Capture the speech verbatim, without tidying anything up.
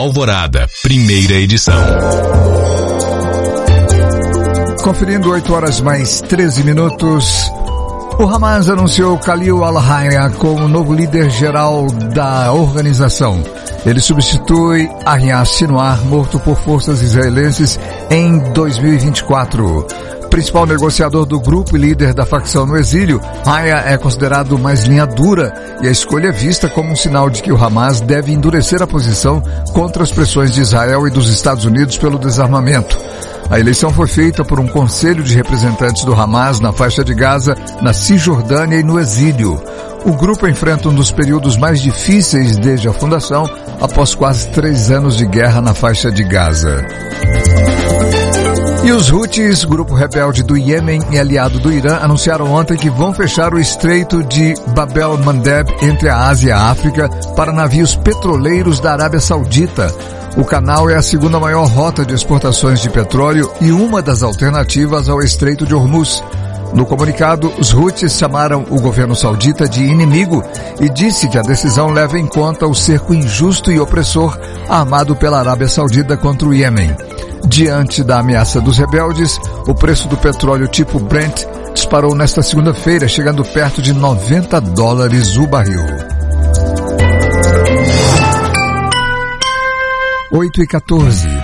Alvorada, primeira edição. Conferindo oito horas mais treze minutos. O Hamas anunciou Khalil al-Hayya como novo líder geral da organização. Ele substitui Yahya Sinwar, morto por forças israelenses em dois mil e vinte e quatro. Principal negociador do grupo e líder da facção no exílio, Hayya é considerado mais linha dura e a escolha é vista como um sinal de que o Hamas deve endurecer a posição contra as pressões de Israel e dos Estados Unidos pelo desarmamento. A eleição foi feita por um conselho de representantes do Hamas na faixa de Gaza, na Cisjordânia e no exílio. O grupo enfrenta um dos períodos mais difíceis desde a fundação, após quase três anos de guerra na faixa de Gaza. E os Houthis, grupo rebelde do Iêmen e aliado do Irã, anunciaram ontem que vão fechar o estreito de Bab el-Mandeb entre a Ásia e a África para navios petroleiros da Arábia Saudita. O canal é a segunda maior rota de exportações de petróleo e uma das alternativas ao Estreito de Hormuz. No comunicado, os Houthis chamaram o governo saudita de inimigo e disse que a decisão leva em conta o cerco injusto e opressor armado pela Arábia Saudita contra o Iêmen. Diante da ameaça dos rebeldes, o preço do petróleo tipo Brent disparou nesta segunda-feira, chegando perto de noventa dólares o barril. oito e quatorze.